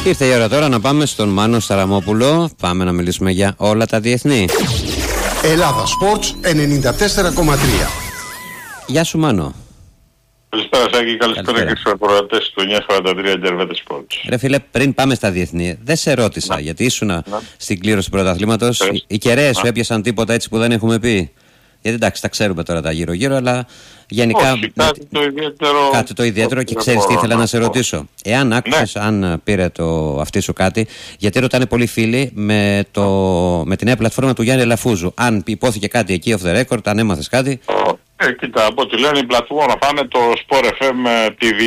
Ήρθε η ώρα τώρα να πάμε στον Μάνο Σταραμόπουλο. Πάμε να μιλήσουμε για όλα τα διεθνή. Ελλάδα Sports 94,3. Γεια σου Μάνο. Καλησπέρα Σάκη, καλησπέρα και στους ακροατές του 943 Γερβέτες Sports. Ρε φίλε, πριν πάμε στα διεθνή, δεν σε ρώτησα γιατί ήσουν στην κλήρωση του πρωταθλήματος. Οι κεραίες σου έπιασαν τίποτα έτσι που δεν έχουμε πει? Γιατί εντάξει, τα ξέρουμε τώρα τα γύρω-γύρω, αλλά γενικά. Όχι, κάτι το ιδιαίτερο και ξέρεις τι ήθελα να σε ρωτήσω. Εάν άκουσες, αν πήρε το αυτή σου κάτι, γιατί ρωτάνε πολλοί φίλοι με τη νέα πλατφόρμα του Γιάννη Λαφούζου. Αν υπόθηκε κάτι εκεί off the record, αν έμαθες κάτι. Κοίτα, από ό,τι λένε η πλατφόρμα θα είναι το Sport FM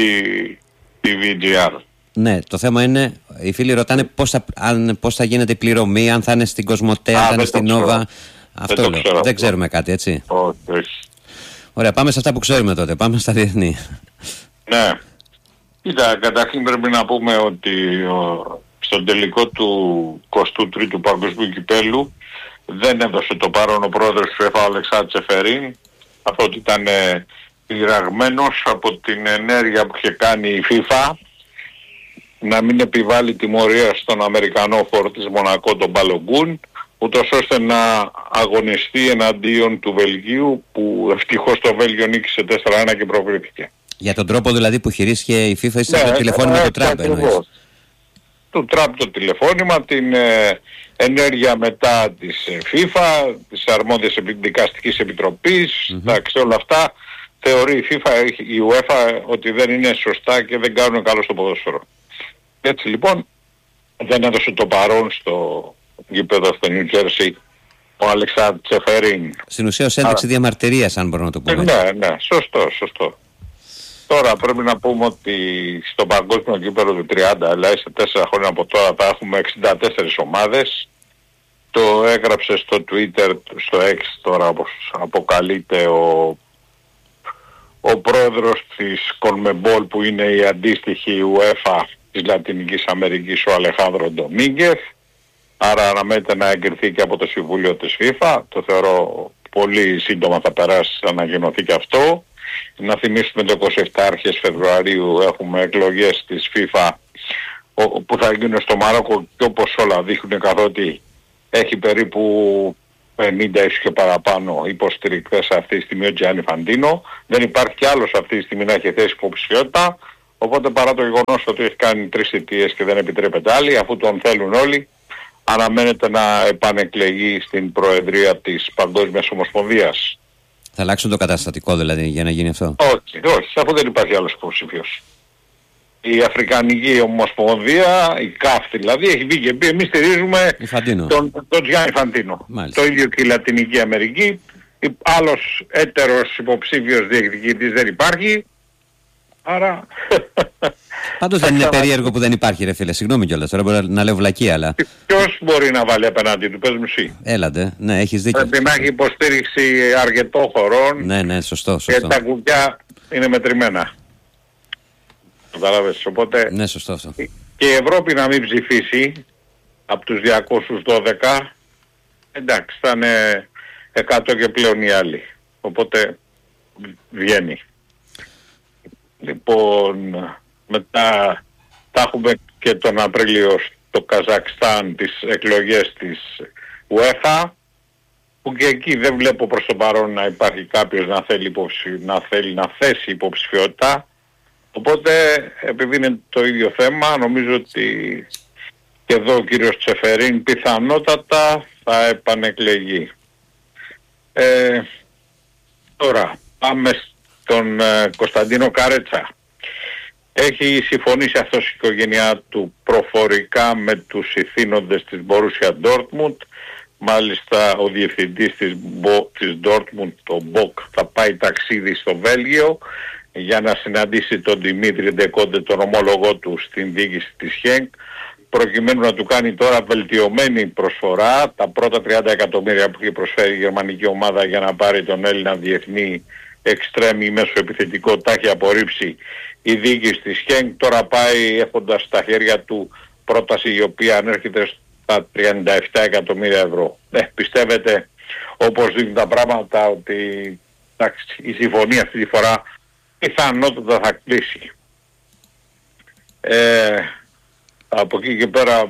TVGR. Ναι, το θέμα είναι, οι φίλοι ρωτάνε πώς θα γίνεται η πληρωμή, αν θα είναι στην Κοσμοτέ, αν θα είναι στην Νόβα. Αυτό λέω. Δεν ξέρουμε κάτι, έτσι. Όχι. Ωραία, πάμε σε αυτά που ξέρουμε τότε. Πάμε στα διεθνή. Ναι. Κοίτα, καταρχήν πρέπει να πούμε ότι στον τελικό του 23ου Παγκοσμίου Κυπέλλου δεν έδωσε το παρόν ο πρόεδρος του ΕΦΑ, ο Αλεξάνδρ Τσεφερίν, καθότι ήταν πειραγμένος από την ενέργεια που είχε κάνει η FIFA να μην επιβάλλει τιμωρία στον Αμερικανό φορτής Μονακό, τον Μπαλογκούν, ούτως ώστε να αγωνιστεί εναντίον του Βελγίου, που ευτυχώς το Βέλγιο νίκησε 4-1 και προκρίθηκε. Για τον τρόπο δηλαδή που χειρίστηκε η FIFA στο τηλεφώνημα του Τραμπ, εννοείς? Του Τραμπ το τηλεφώνημα, την ενέργεια μετά της FIFA, της αρμόδιας δικαστικής επιτροπής, εντάξει, όλα αυτά θεωρεί η FIFA, η UEFA, ότι δεν είναι σωστά και δεν κάνουν καλό στο ποδόσφαιρο. Έτσι λοιπόν δεν έδωσε το παρόν στο γήπεδο στο Νιου Τζέρσι ο Αλεξάνδρ Τσεφερίν. Στην ουσία ως ένδειξη διαμαρτυρίας, αν μπορούμε να το πούμε. Ναι, σωστό. Τώρα πρέπει να πούμε ότι στο παγκόσμιο γήπεδο του 30, δηλαδή σε 4 χρόνια από τώρα θα έχουμε 64 ομάδες. Το έγραψε στο Twitter, στο X τώρα όπως αποκαλείται ο πρόεδρος της CONMEBOL, που είναι η αντίστοιχη UEFA της Λατινικής Αμερικής, ο Αλεχάνδρο Ντομίγκεθ. Άρα αναμένεται να εγκριθεί και από το Συμβούλιο της FIFA. Το θεωρώ πολύ σύντομα θα περάσει, θα ανακοινωθεί και αυτό. Να θυμίσουμε το 27 αρχές Φεβρουαρίου έχουμε εκλογές της FIFA που θα γίνουν στο Μαρόκο, και όπως όλα δείχνουν, καθότι έχει περίπου 50 ίσως και παραπάνω υποστηρικτές αυτή τη στιγμή ο Τζιάννι Φαντίνο. Δεν υπάρχει κι άλλος αυτή τη στιγμή να έχει θέσει υποψηφιότητα. Οπότε παρά το γεγονός ότι έχει κάνει 3 θητείες και δεν επιτρέπεται άλλη, αφού τον θέλουν όλοι, αναμένεται να επανεκλεγεί στην Προεδρία της Παγκόσμιας Ομοσπονδίας. Θα αλλάξουν το καταστατικό δηλαδή για να γίνει αυτό? Όχι, αφού δεν υπάρχει άλλος υποψήφιος. Η Αφρικανική Ομοσπονδία, η ΚΑΦ δηλαδή, έχει βγει και πει εμείς στηρίζουμε τον Τζιάννι Φαντίνο. Μάλιστα. Το ίδιο και η Λατινική Αμερική. Άλλος έτερος υποψήφιος διεκδικητής δεν υπάρχει. Άρα... Πάντως δεν είναι περίεργο που δεν υπάρχει, ρε φίλε. Συγγνώμη κιόλας, τώρα μπορεί να λέω βλακία, αλλά... Ποιος μπορεί να βάλει απέναντι του, πες μου εσύ? Έλατε, ναι, έχεις δίκιο. Πρέπει να έχει υποστήριξη αρκετών χωρών. Ναι, σωστό. Και τα κουμπιά είναι μετρημένα. Καταλάβες, οπότε... Ναι, σωστό αυτό. Και η Ευρώπη να μην ψηφίσει από τους 212, εντάξει, θα είναι 100 και πλέον οι άλλοι. Οπότε βγαίνει. Λοιπόν, μετά θα έχουμε και τον Απρίλιο στο Καζακστάν τις εκλογές της UEFA, που και εκεί δεν βλέπω προς το παρόν να υπάρχει κάποιος να θέλει να θέσει υποψηφιότητα. Οπότε επειδή είναι το ίδιο θέμα, νομίζω ότι και εδώ ο κύριος Τσεφερίν πιθανότατα θα επανεκλεγεί. Τώρα πάμε στον Κωνσταντίνο Καρέτσα. Έχει συμφωνήσει αυτός η οικογένειά του προφορικά με τους ηθήνοντες της Borussia Dortmund. Μάλιστα ο διευθυντής της Dortmund, το Μποκ, θα πάει ταξίδι στο Βέλγιο για να συναντήσει τον Δημήτρη Ντεκόντε, τον ομόλογό του, στην διοίκηση της Χένκ, προκειμένου να του κάνει τώρα βελτιωμένη προσφορά. Τα πρώτα 30 εκατομμύρια που έχει προσφέρει η γερμανική ομάδα για να πάρει τον Έλληνα διεθνή εξτρέμι μέσω επιθετικό, τα έχει απορρίψει η διοίκηση της Χένκ. Τώρα πάει έχοντας στα χέρια του πρόταση η οποία ανέρχεται στα 37 εκατομμύρια ευρώ. Πιστεύετε, όπως δείχνουν τα πράγματα, ότι η συμφωνία αυτή τη φορά πιθανότατα θα κλείσει. Από εκεί και πέρα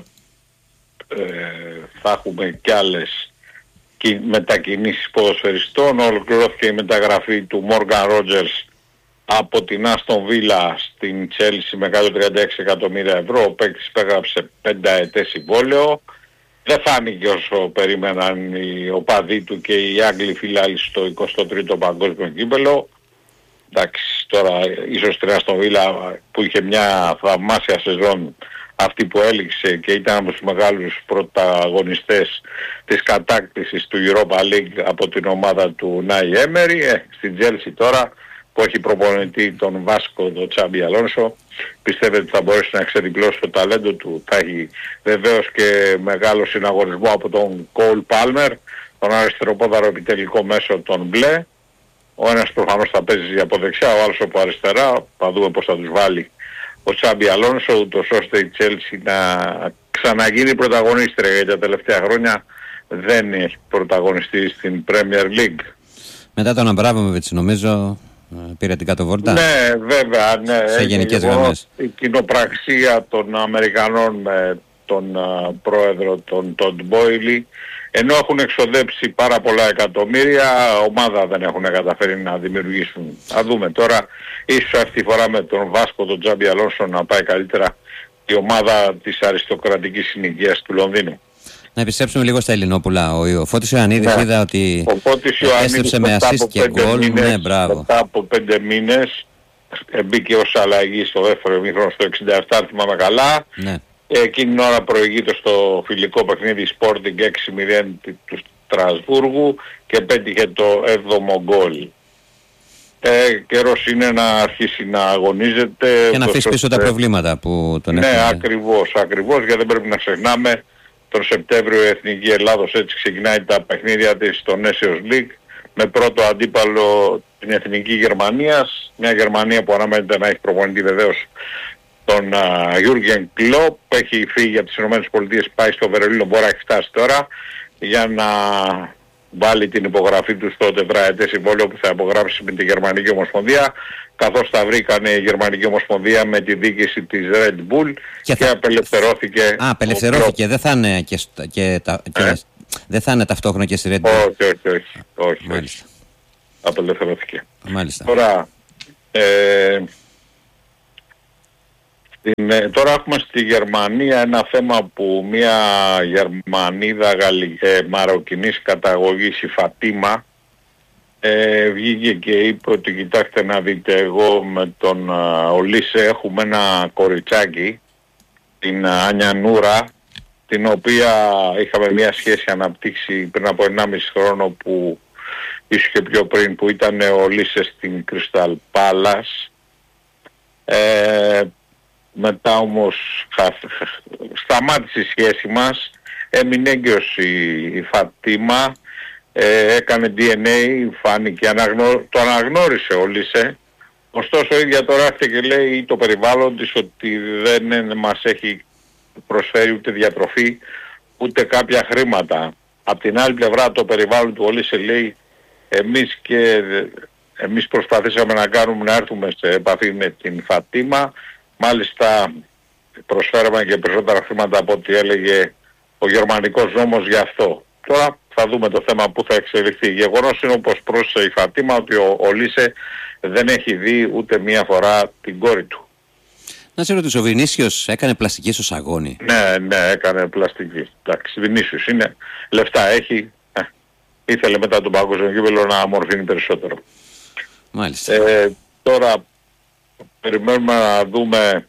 θα έχουμε κι άλλες μετακινήσεις ποδοσφαιριστών. Ολοκληρώθηκε η μεταγραφή του Morgan Rogers από την Aston Villa στην Chelsea με 136 εκατομμύρια ευρώ. Ο παίκτης υπέγραψε 5 ετές συμβόλαιο. Δεν φάνηκε όσο περίμεναν οι οπαδοί του και οι Άγγλοι φιλάλοι στο 23ο παγκόσμιο κύπελλο. Εντάξει, τώρα ίσως την Aston Villa που είχε μια θαυμάσια σεζόν, αυτή που έληξε και ήταν από τους μεγάλους πρωταγωνιστές της κατάκτησης του Europa League από την ομάδα του Νάι Έμερι, στην Chelsea τώρα που έχει προπονητή τον Βάσκο, τον Τσάμπι Αλόνσο, πιστεύετε ότι θα μπορέσει να ξεδιπλώσει το ταλέντο του? Θα έχει βεβαίως και μεγάλο συναγωνισμό από τον Κόλ Πάλμερ, τον αριστεροπόδαρο επιτελικό μέσο τον Μπλε. Ο ένας προφανώς θα παίζει από δεξιά, ο άλλος από αριστερά. Θα δούμε πώς θα τους βάλει ο Τσάμπι Αλόνσο, ούτως ώστε η Chelsea να ξαναγίνει πρωταγωνίστρια, γιατί τα τελευταία χρόνια δεν έχει πρωταγωνιστεί στην Premier League. Μετά τον Αμπράμοβιτς νομίζω πήρε την κατοβόρτα. Ναι, βέβαια, ναι. Σε γενικές γραμμές. Η κοινοπραξία των Αμερικανών με τον πρόεδρο τον Τοντ Μπόιλι, ενώ έχουν εξοδέψει πάρα πολλά εκατομμύρια, ομάδα δεν έχουν καταφέρει να δημιουργήσουν. Θα δούμε τώρα, ίσως αυτή τη φορά με τον Βάσκο, τον Τζάμπι Αλόνσο να πάει καλύτερα η ομάδα της αριστοκρατικής συνοικίας του Λονδίνου. Να επιστρέψουμε λίγο στα Ελληνόπουλα. Ο Φώτης Ιωαννίδης είδα ότι έστρεψε με assist και γκολ. Ναι, μπράβο. Μετά από 5 μήνες μπήκε ως αλλαγή στο δεύτερο ημίχρονο στο 67, θυμάμαι καλά. Ναι. Εκείνη την ώρα προηγείται στο φιλικό παιχνίδι Sporting 6-0 του Στρασβούργου και πέτυχε το 7ο γκολ. Καιρός είναι να αρχίσει να αγωνίζεται και να αφήσει πίσω τα προβλήματα που τον έχουν. Ναι, ακριβώς, γιατί δεν πρέπει να ξεχνάμε τον Σεπτέμβριο η Εθνική Ελλάδος έτσι ξεκινάει τα παιχνίδια της στο Nations League με πρώτο αντίπαλο την Εθνική Γερμανίας, μια Γερμανία που αναμένεται να έχει προπονητή βεβαίως τον Γιούργεν Κλοπ, έχει φύγει από τις ΗΠΑ, πάει στο Βερολίνο, μπορεί να έχει φτάσει τώρα για να βάλει την υπογραφή του στο τετραετές συμβόλαιο που θα υπογράψει με τη Γερμανική Ομοσπονδία, καθώς τα βρήκανε η Γερμανική Ομοσπονδία με τη διοίκηση της Red Bull και απελευθερώθηκε. Απελευθερώθηκε, δεν θα είναι δεν θα είναι ταυτόχρονα και στη Red Bull. Όχι. Μάλιστα. Απελευθερώθηκε. Μάλιστα. Τώρα, τώρα έχουμε στη Γερμανία ένα θέμα που μια Γερμανίδα μαροκινής καταγωγής, η Φατίμα, βγήκε και είπε ότι κοιτάξτε να δείτε, εγώ με τον Ολίσε έχουμε ένα κοριτσάκι, την Άνια Νούρα, την οποία είχαμε μια σχέση αναπτύξει πριν από 1,5 χρόνο, που ίσως και πιο πριν, που ήταν ο Ολίσε στην Crystal Palace. Μετά όμως σταμάτησε η σχέση μας, έμεινε έγκυος η Φατίμα, έκανε DNA, φάνηκε, το αναγνώρισε ο Λίσε. Ωστόσο η ίδια τώρα έρχεται και λέει το περιβάλλον της ότι δεν μας έχει προσφέρει ούτε διατροφή ούτε κάποια χρήματα. Απ' την άλλη πλευρά το περιβάλλον του Λίσε λέει εμείς προσπαθήσαμε να έρθουμε σε επαφή με την Φατίμα. Μάλιστα προσφέραμε και περισσότερα χρήματα από ό,τι έλεγε ο γερμανικός νόμος γι' αυτό. Τώρα θα δούμε το θέμα που θα εξελιχθεί. Γεγονός είναι, όπως πρόσθεσε η Φατίμα, ότι ο Λίσε δεν έχει δει ούτε μία φορά την κόρη του. Να σε ρωτήσω, ο Βινίσιος έκανε πλαστική στο σαγόνι? Ναι, έκανε πλαστική. Εντάξει, Βινίσιος είναι, λεφτά έχει, ήθελε μετά τον παγκόσμιο κύπελλο να αμορφύνει περισσότερο. Μάλιστα. Τώρα περιμένουμε να δούμε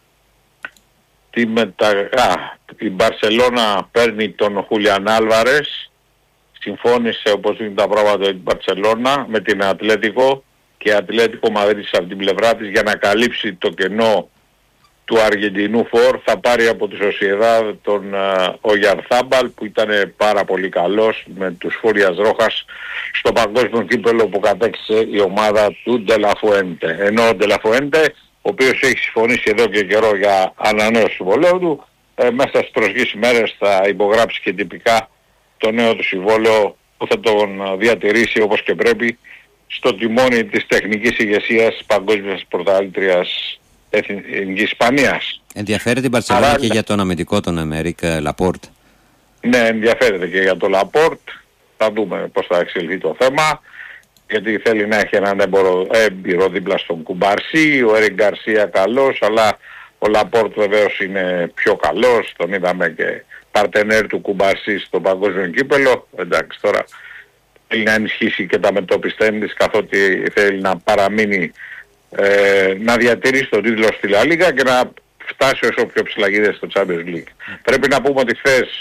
η Μπαρσελόνα παίρνει τον Χούλιαν Άλβαρες, συμφώνησε όπως είναι τα πράγματα η Μπαρσελόνα με την Ατλέτικο και η Ατλέτικο Μαδρίτης από την πλευρά της, για να καλύψει το κενό του Αργεντινού φορ. Θα πάρει από τη Σοσιεδάδ τον Ογιαρθάμπαλ, που ήταν πάρα πολύ καλός με τους Φούριας Ρόχας στο παγκόσμιο κύπελλο που κατέκτησε η ομάδα του Ντελαφουέντε. Ενώ ο Ντελαφουέντε, ο οποίος έχει συμφωνήσει εδώ και καιρό για ανανέωση του συμβολέου του, μέσα στις προσγείς ημέρες θα υπογράψει και τυπικά το νέο του συμβόλαιο που θα τον διατηρήσει όπως και πρέπει στο τιμόνι της τεχνικής ηγεσίας παγκόσμιας πρωταθλήτριας Ισπανίας. Ενδιαφέρει την Μπαρσελόνα και για τον αμυντικό τον Εμερίκ Λαπόρτ. Ναι, ενδιαφέρεται και για τον Λαπόρτ. Θα δούμε πώς θα εξελιχθεί το θέμα. Γιατί θέλει να έχει έναν έμπειρο δίπλα στον Κουμπαρσί. Ο Έρικ Γκαρσία καλός, αλλά ο Λαπόρτ βεβαίως είναι πιο καλός. Τον είδαμε και παρτενέρ του Κουμπαρσί στο παγκόσμιο κύπελο. Εντάξει, τώρα θέλει να ενισχύσει και τα μετώπιστεν της, καθότι θέλει να παραμείνει, να διατηρήσει τον τίτλο στη Λα Λίγκα και να φτάσει όσο πιο ψηλά γίνεται στο Champions League. Πρέπει να πούμε ότι χθες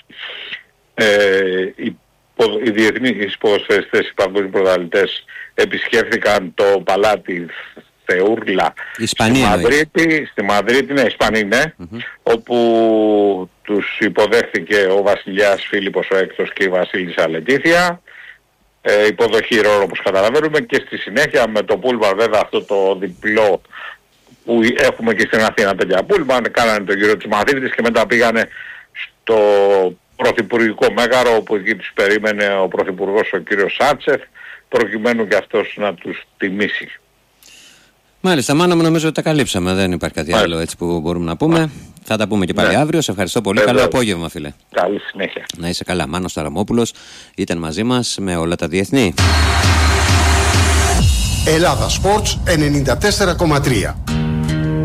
οι διεθνείς ποδοσφαιριστές, οι παγκόσμιοι πρωταθλητές επισκέφθηκαν το παλάτι Θεούρλα στη Μαδρίτη, ναι, Ισπανοί, ναι, όπου τους υποδέχθηκε ο βασιλιάς Φίλιππος ο Έκτος και η βασίλισσα Λετήθια. Υποδοχή ρόλο όπως καταλαβαίνουμε, και στη συνέχεια με το πούλμαν, βέβαια αυτό το διπλό που έχουμε και στην Αθήνα τέτοια πούλμαν, κάνανε τον γύρο της Μαδρίτης και μετά πήγανε στο πρωθυπουργικό μέγαρο, όπου εκεί τους περίμενε ο πρωθυπουργός ο κύριος Σάντσεφ, προκειμένου και αυτός να τους τιμήσει. Μάλιστα, Μάνο μου, νομίζω ότι τα καλύψαμε. Δεν υπάρχει κάτι άλλο έτσι που μπορούμε να πούμε. Θα τα πούμε και πάλι αύριο. Σε ευχαριστώ πολύ. Καλό απόγευμα, φίλε. Καλή συνέχεια. Να είσαι καλά. Μάνος Ταραμόπουλος ήταν μαζί μας με όλα τα διεθνή. Ελλάδα Sports 94,3.